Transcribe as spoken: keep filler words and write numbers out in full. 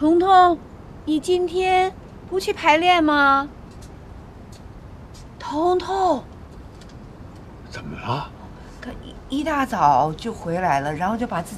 彤彤，你今天不去排练吗？彤彤， 怎么了？ 他一一大早就回来了，然后就把自己